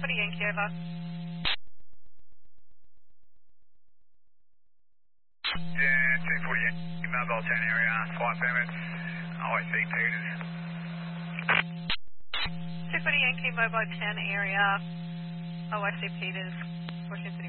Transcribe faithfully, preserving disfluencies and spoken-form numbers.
forty Yankee, over. Yeah, two forty Yankee, mobile ten area, five minutes, O I C Peters. two forty Yankee, mobile ten area, O I C Peters, Washington.